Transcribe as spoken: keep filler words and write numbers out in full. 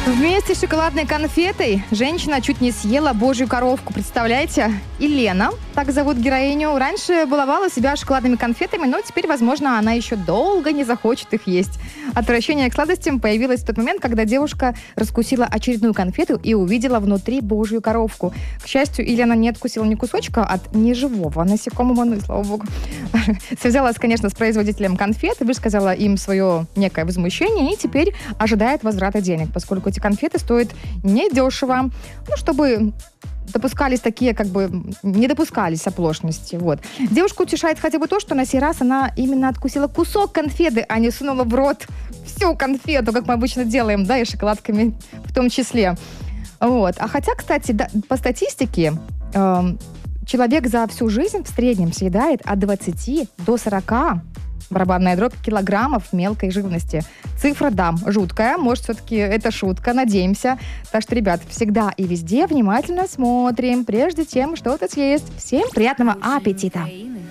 Вместе с шоколадной конфетой женщина чуть не съела божью коровку. Представляете? И Лена, так зовут героиню, раньше баловала себя шоколадными конфетами, но теперь, возможно, она еще долго не захочет их есть. Отвращение к сладостям появилось в тот момент, когда девушка раскусила очередную конфету и увидела внутри божью коровку. К счастью, Елена не откусила ни кусочка от неживого насекомого, ну и слава богу. Связалась, конечно, с производителем конфет, высказала им свое некое возмущение и теперь ожидает возврата денег, поскольку эти конфеты стоят недешево. Ну, чтобы допускались такие, как бы, не допускались оплошности. Вот. Девушку утешает хотя бы то, что на сей раз она именно откусила кусок конфеты, а не сунула в рот всю конфету, как мы обычно делаем, да, и шоколадками в том числе. Вот. А хотя, кстати, да, по статистике, э, человек за всю жизнь в среднем съедает от двадцати до сорока, барабанная дробь, килограммов мелкой живности. Цифра, да, жуткая. Может, все-таки это шутка, надеемся. Так что, ребят, всегда и везде внимательно смотрим, прежде чем что-то съесть. Всем приятного аппетита!